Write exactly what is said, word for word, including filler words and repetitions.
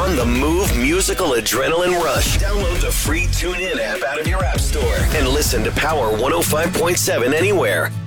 on the Move Musical Adrenaline Rush. Download the free TuneIn app out of your app store and listen to Power one oh five point seven anywhere.